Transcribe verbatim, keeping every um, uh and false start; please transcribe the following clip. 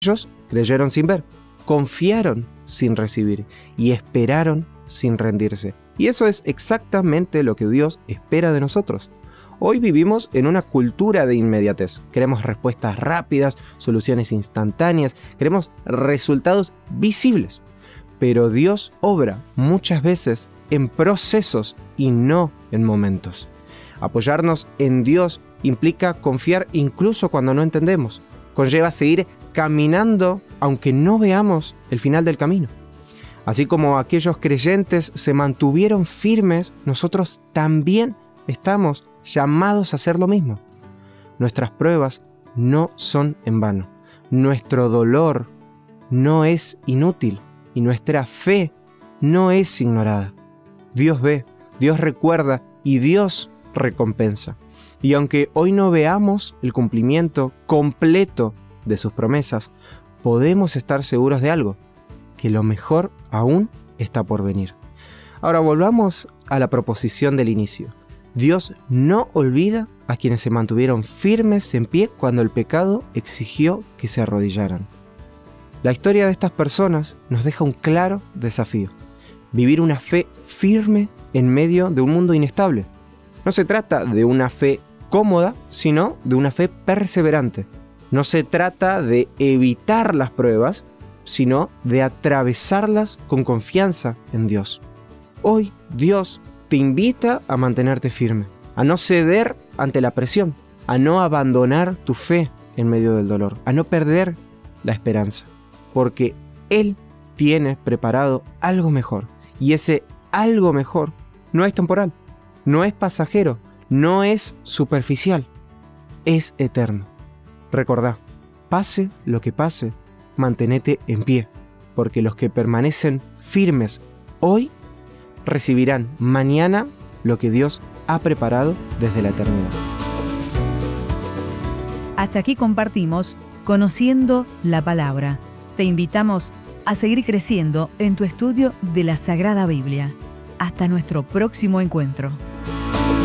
Ellos creyeron sin ver, confiaron sin recibir y esperaron sin rendirse. Y eso es exactamente lo que Dios espera de nosotros. Hoy vivimos en una cultura de inmediatez. Queremos respuestas rápidas, soluciones instantáneas, queremos resultados visibles. Pero Dios obra muchas veces en procesos y no en momentos. Apoyarnos en Dios implica confiar incluso cuando no entendemos. Conlleva seguir caminando aunque no veamos el final del camino. Así como aquellos creyentes se mantuvieron firmes, nosotros también estamos llamados a hacer lo mismo. Nuestras pruebas no son en vano. Nuestro dolor no es inútil y nuestra fe no es ignorada. Dios ve, Dios recuerda y Dios recompensa. Y aunque hoy no veamos el cumplimiento completo de sus promesas, podemos estar seguros de algo, que lo mejor aún está por venir. Ahora volvamos a la proposición del inicio. Dios no olvida a quienes se mantuvieron firmes en pie cuando el pecado exigió que se arrodillaran. La historia de estas personas nos deja un claro desafío: vivir una fe firme en medio de un mundo inestable. No se trata de una fe cómoda, sino de una fe perseverante. No se trata de evitar las pruebas, sino de atravesarlas con confianza en Dios. Hoy Dios te invita a mantenerte firme, a no ceder ante la presión, a no abandonar tu fe en medio del dolor, a no perder la esperanza, porque Él tiene preparado algo mejor, y ese algo mejor no es temporal, no es pasajero, no es superficial, es eterno. Recordá, pase lo que pase, mantenete en pie, porque los que permanecen firmes hoy recibirán mañana lo que Dios ha preparado desde la eternidad. Hasta aquí compartimos Conociendo la Palabra. Te invitamos a seguir creciendo en tu estudio de la Sagrada Biblia. Hasta nuestro próximo encuentro.